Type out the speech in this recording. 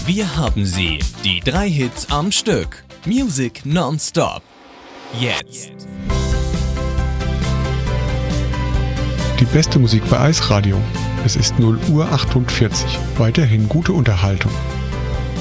Wir haben sie, die 3 Hits am Stück. Music nonstop. Jetzt. Die beste Musik bei Eisradio. Es ist 0:48 Uhr. Weiterhin gute Unterhaltung.